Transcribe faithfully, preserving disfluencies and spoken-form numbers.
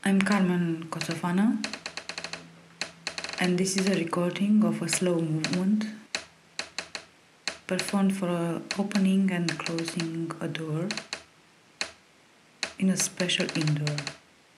I'm Carmen Kosofana, and this is a recording of a slow movement performed for a opening and closing a door in a special indoor.